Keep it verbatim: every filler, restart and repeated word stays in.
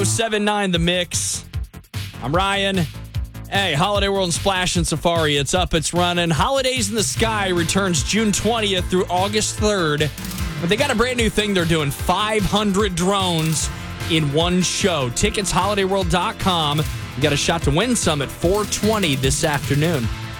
seven nine The Mix. I'm Ryan. Hey, Holiday World and Splash and Safari. It's up, it's running. Holidays in the Sky returns June twentieth through August third. But they got a brand new thing they're doing. five hundred drones in one show. Tickets, holiday world dot com. You got a shot to win some at four twenty this afternoon.